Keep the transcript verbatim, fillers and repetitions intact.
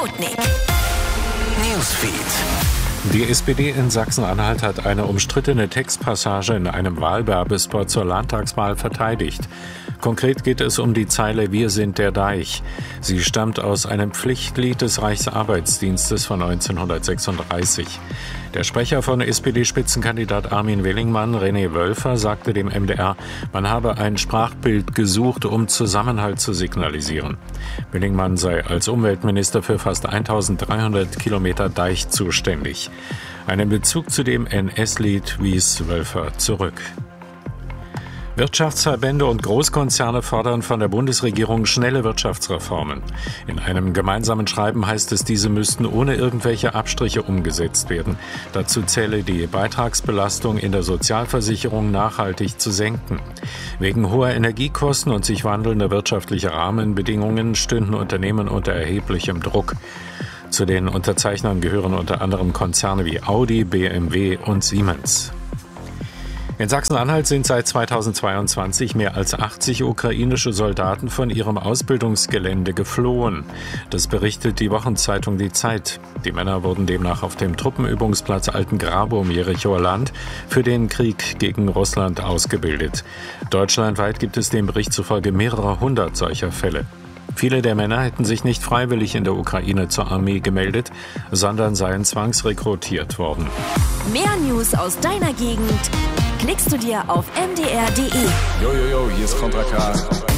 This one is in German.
Sputnik Newsfeed. Die S P D in Sachsen-Anhalt hat eine umstrittene Textpassage in einem Wahlwerbespot zur Landtagswahl verteidigt. Konkret geht es um die Zeile „Wir sind der Deich". Sie stammt aus einem Pflichtlied des Reichsarbeitsdienstes von neunzehnhundertsechsunddreißig. Der Sprecher von S P D-Spitzenkandidat Armin Willingmann, René Wölfer, sagte dem M D R, man habe ein Sprachbild gesucht, um Zusammenhalt zu signalisieren. Willingmann sei als Umweltminister für fast eintausenddreihundert Kilometer Deich zuständig. Einen Bezug zu dem N S-Lied wies Wölfer zurück. Wirtschaftsverbände und Großkonzerne fordern von der Bundesregierung schnelle Wirtschaftsreformen. In einem gemeinsamen Schreiben heißt es, diese müssten ohne irgendwelche Abstriche umgesetzt werden. Dazu zähle die Beitragsbelastung in der Sozialversicherung nachhaltig zu senken. Wegen hoher Energiekosten und sich wandelnder wirtschaftlicher Rahmenbedingungen stünden Unternehmen unter erheblichem Druck. Zu den Unterzeichnern gehören unter anderem Konzerne wie Audi, B M W und Siemens. In Sachsen-Anhalt sind seit zweitausendzweiundzwanzig mehr als achtzig ukrainische Soldaten von ihrem Ausbildungsgelände geflohen. Das berichtet die Wochenzeitung Die Zeit. Die Männer wurden demnach auf dem Truppenübungsplatz Altengrabe um Jerichoer Land für den Krieg gegen Russland ausgebildet. Deutschlandweit gibt es dem Bericht zufolge mehrere hundert solcher Fälle. Viele der Männer hätten sich nicht freiwillig in der Ukraine zur Armee gemeldet, sondern seien zwangsrekrutiert worden. Mehr News aus deiner Gegend klickst du dir auf m d r punkt d e. Jojojo, hier ist Contra K.